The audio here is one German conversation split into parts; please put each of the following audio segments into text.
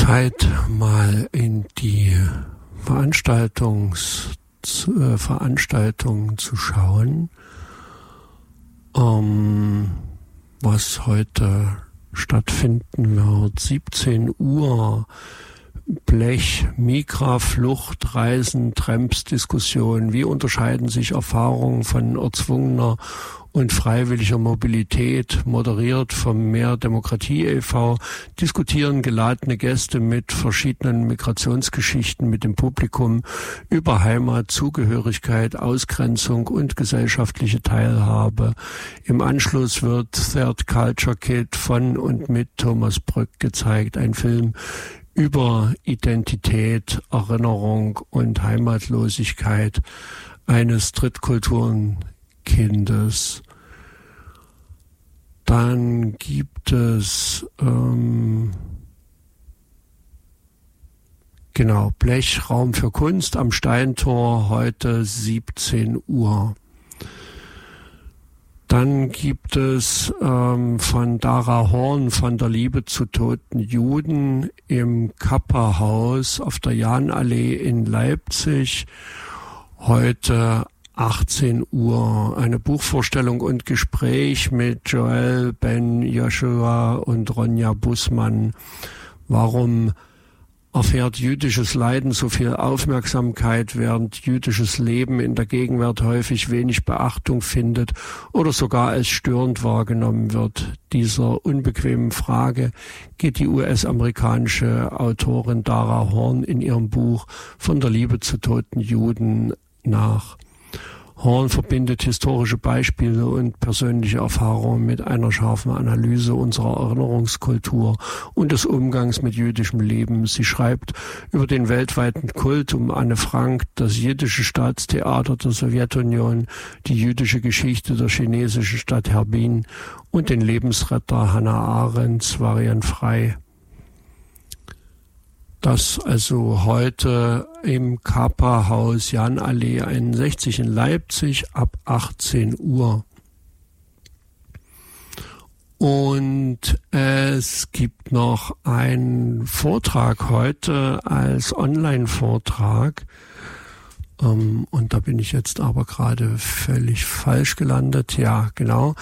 Zeit, mal in die Veranstaltung zu schauen, was heute stattfinden wird. 17 Uhr, Blech, Migra, Flucht, Reisen, Tramps, Diskussion. Wie unterscheiden sich Erfahrungen von erzwungener und freiwilliger Mobilität, moderiert vom Mehr Demokratie e.V., diskutieren geladene Gäste mit verschiedenen Migrationsgeschichten mit dem Publikum über Heimat, Zugehörigkeit, Ausgrenzung und gesellschaftliche Teilhabe. Im Anschluss wird Third Culture Kit von und mit Thomas Brück gezeigt, ein Film über Identität, Erinnerung und Heimatlosigkeit eines Drittkulturenkindes. Dann gibt es Blech, Raum für Kunst am Steintor, heute 17 Uhr. Dann gibt es von Dara Horn von der Liebe zu toten Juden im Kappa-Haus auf der Jahnallee in Leipzig, heute 18 Uhr. Eine Buchvorstellung und Gespräch mit Joel Ben Joshua und Ronja Bussmann. Warum erfährt jüdisches Leiden so viel Aufmerksamkeit, während jüdisches Leben in der Gegenwart häufig wenig Beachtung findet oder sogar als störend wahrgenommen wird? Dieser unbequemen Frage geht die US-amerikanische Autorin Dara Horn in ihrem Buch Von der Liebe zu toten Juden nach. Horn verbindet historische Beispiele und persönliche Erfahrungen mit einer scharfen Analyse unserer Erinnerungskultur und des Umgangs mit jüdischem Leben. Sie schreibt über den weltweiten Kult um Anne Frank, das jiddische Staatstheater der Sowjetunion, die jüdische Geschichte der chinesischen Stadt Harbin und den Lebensretter Hannah Arendts, Varian Frei. Das also heute im Kappa-Haus Jahnallee 61 in Leipzig ab 18 Uhr. Und es gibt noch einen Vortrag heute als Online-Vortrag. Und da bin ich jetzt aber gerade völlig falsch gelandet. Ja, genau.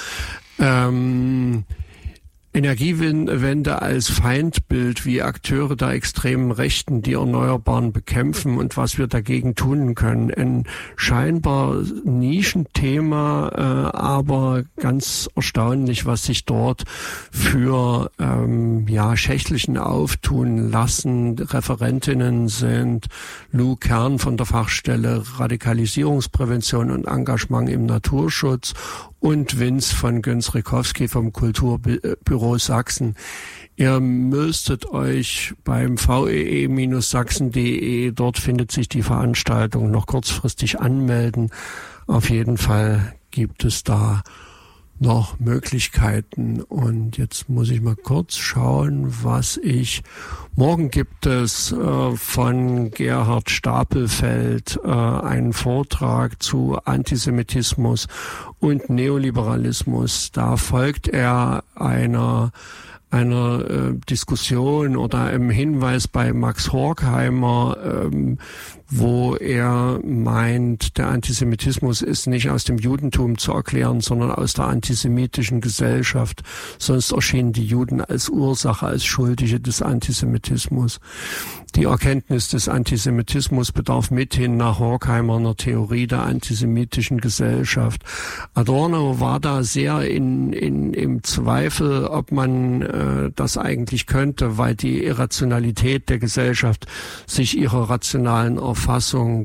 Energiewende als Feindbild, wie Akteure der extremen Rechten die Erneuerbaren bekämpfen und was wir dagegen tun können. Ein scheinbar Nischenthema, aber ganz erstaunlich, was sich dort für Schächtelchen auftun lassen. Referentinnen sind Lou Kern von der Fachstelle Radikalisierungsprävention und Engagement im Naturschutz und Vince von Göns-Rikowski vom Kulturbüro Sachsen. Ihr müsstet euch beim vee-sachsen.de, dort findet sich die Veranstaltung, noch kurzfristig anmelden. Auf jeden Fall gibt es da noch Möglichkeiten. Und jetzt muss ich mal kurz schauen, morgen gibt es von Gerhard Stapelfeld einen Vortrag zu Antisemitismus und Neoliberalismus. Da folgt er einer Diskussion oder einem Hinweis bei Max Horkheimer, wo er meint, der Antisemitismus ist nicht aus dem Judentum zu erklären, sondern aus der antisemitischen Gesellschaft. Sonst erschienen die Juden als Ursache, als Schuldige des Antisemitismus. Die Erkenntnis des Antisemitismus bedarf mithin nach Horkheimer einer Theorie der antisemitischen Gesellschaft. Adorno war da sehr im Zweifel, ob man das eigentlich könnte, weil die Irrationalität der Gesellschaft sich ihrer rationalen Erfassung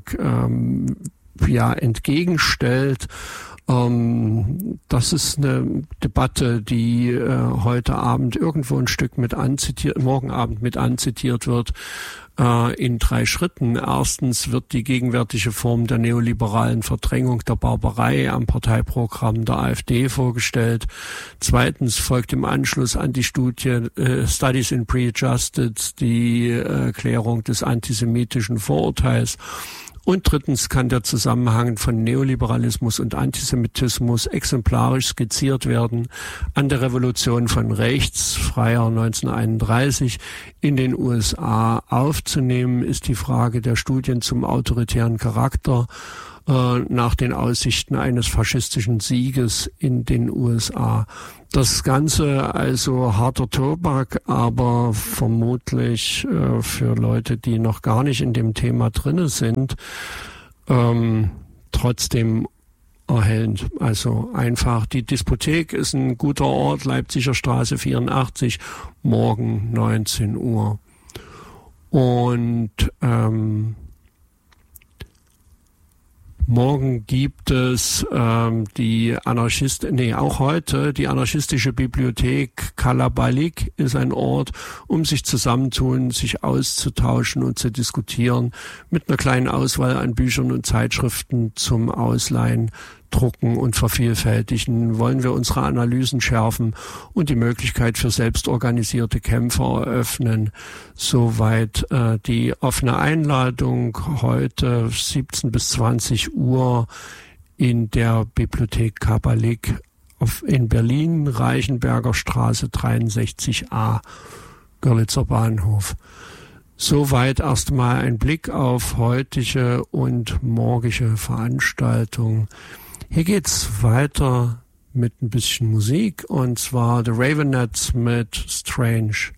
entgegenstellt. Das ist eine Debatte, die heute Abend irgendwo ein Stück morgen Abend mit anzitiert wird, in 3 Schritten. Erstens wird die gegenwärtige Form der neoliberalen Verdrängung der Barbarei am Parteiprogramm der AfD vorgestellt. Zweitens folgt im Anschluss an die Studie Studies in Pre-Justice die Klärung des antisemitischen Vorurteils. Und drittens kann der Zusammenhang von Neoliberalismus und Antisemitismus exemplarisch skizziert werden an der Revolution von rechts, Freijahr 1931, in den USA. Aufzunehmen ist die Frage der Studien zum autoritären Charakter nach den Aussichten eines faschistischen Sieges in den USA. Das Ganze also harter Tobak, aber vermutlich für Leute, die noch gar nicht in dem Thema drinne sind, trotzdem erhellend. Also einfach, die Diskothek ist ein guter Ort, Leipziger Straße 84, morgen 19 Uhr. Und morgen gibt es auch heute die anarchistische Bibliothek Kalabalik ist ein Ort, um sich zusammentun, sich auszutauschen und zu diskutieren, mit einer kleinen Auswahl an Büchern und Zeitschriften zum Ausleihen, Drucken und Vervielfältigen. Wollen wir unsere Analysen schärfen und die Möglichkeit für selbstorganisierte Kämpfer eröffnen. Soweit die offene Einladung heute 17 bis 20 Uhr in der Bibliothek Kalabalik in Berlin, Reichenberger Straße 63a, Görlitzer Bahnhof. Soweit erstmal ein Blick auf heutige und morgige Veranstaltungen. Hier geht's weiter mit ein bisschen Musik, und zwar The Ravenettes mit Strange.